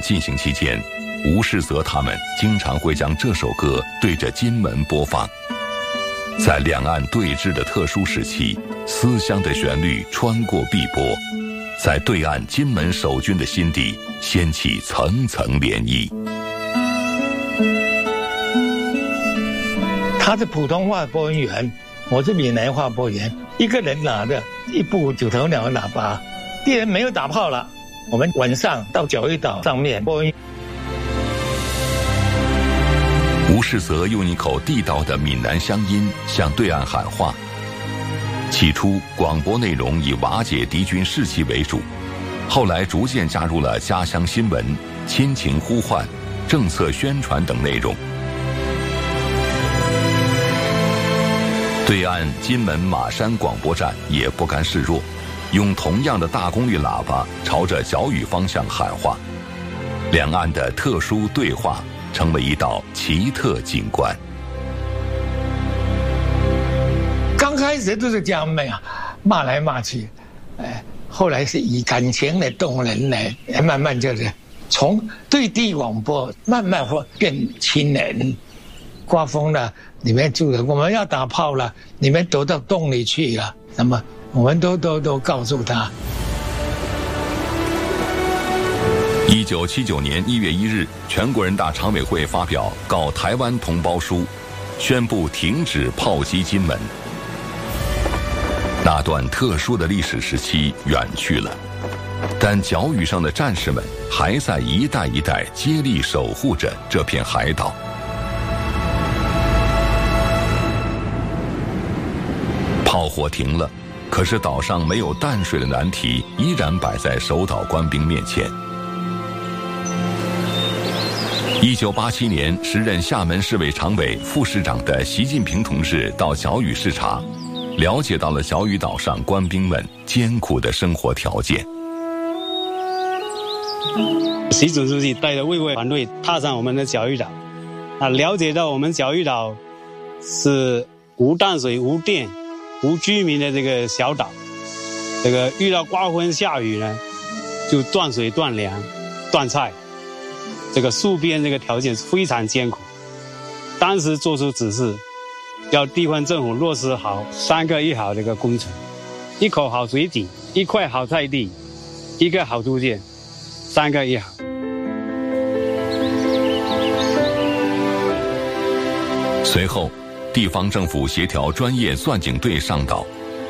进行期间，吴世泽他们经常会将这首歌对着金门播放。在两岸对峙的特殊时期，思乡的旋律穿过碧波，在对岸金门守军的心底掀起层层涟漪。 他是普通话播音员，我是闽南话播音员，一个人拿着一部九头鸟喇叭，敌人没有打炮了，我们晚上到角屿岛上面播音。 吴世泽用一口地道的闽南乡音向对岸喊话。起初，广播内容以瓦解敌军士气为主，后来逐渐加入了家乡新闻、亲情呼唤、政策宣传等内容。对岸金门马山广播站也不甘示弱，用同样的大功率喇叭朝着角屿方向喊话，两岸的特殊对话成为一道奇特景观。 刚开始都是这样骂来骂去，后来是以感情来动人来，慢慢就是从对地广播慢慢会变亲人。刮风了，你们住了，我们要打炮了，你们躲到洞里去了，那么我们都告诉他。 1979年1月1日，全国人大常委会发表《告台湾同胞书》，宣布停止炮击金门。那段特殊的历史时期远去了，但角屿上的战士们还在一代一代接力守护着这片海岛。炮火停了，可是岛上没有淡水的难题依然摆在守岛官兵面前。1987年，时任厦门市委常委、副市长的习近平同志到角屿视察，了解到了角屿岛上官兵们艰苦的生活条件。 习总书记带着卫卫团队踏上我们的角屿岛，了解到我们角屿岛是无淡水、无电、无居民的这个小岛，这个遇到刮风下雨呢，就断水、断粮、断菜，这个戍边这个条件是非常艰苦。当时做出指示，要地方政府落实好3个1好这个工程：一口好水井，一块好菜地，一个好租界，3个1好。 随后，地方政府协调专业钻井队上岛。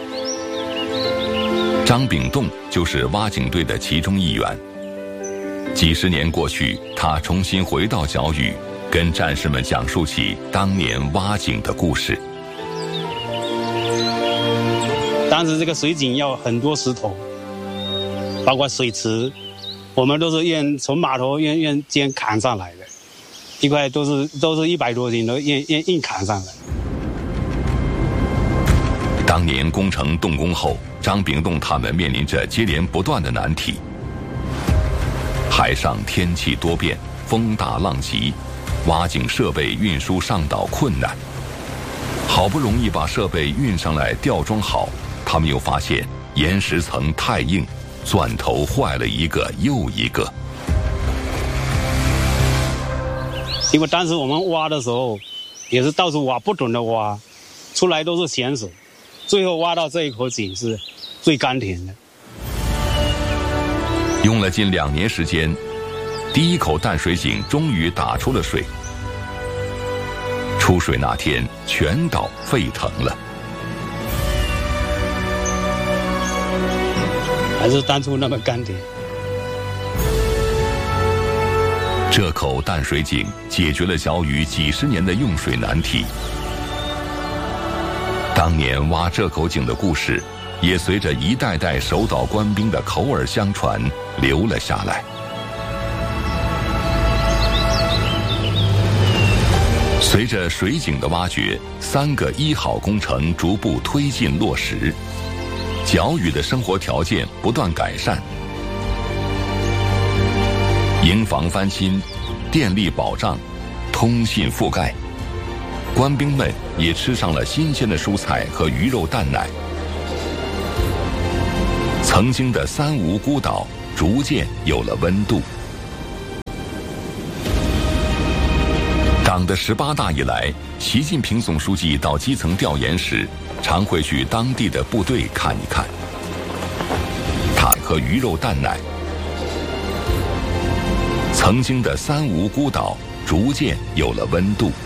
张炳栋就是挖井队的其中一员。几十年过去，他重新回到角屿，跟战士们讲述起当年挖井的故事。 当时这个水井要很多石头，包括水池，我们都是从码头沿间砍上来的，一块都是100多斤，都硬砍上来。 当年工程动工后，张炳栋他们面临着接连不断的难题。海上天气多变，风大浪急，挖井设备运输上岛困难。好不容易把设备运上来吊装好，他们又发现岩石层太硬，钻头坏了一个又一个。 因为当时我们挖的时候也是到处挖，不准的挖，出来都是咸水，最后挖到这一口井是最甘甜的。 用了近2年时间，第一口淡水井终于打出了水。出水那天，全岛沸腾了。 还是当初那么甘甜。 这口淡水井解决了角屿几十年的用水难题。当年挖这口井的故事，也随着一代代守岛官兵的口耳相传留了下来。随着水井的挖掘，3个1好工程逐步推进落实，角屿的生活条件不断改善，营房翻新，电力保障，通信覆盖，官兵们也吃上了新鲜的蔬菜和鱼肉蛋奶。曾经的三无孤岛逐渐有了温度。 党的18大以来，习近平总书记到基层调研时，常会去当地的部队看一看。坦克鱼肉蛋奶，曾经的三无孤岛逐渐有了温度。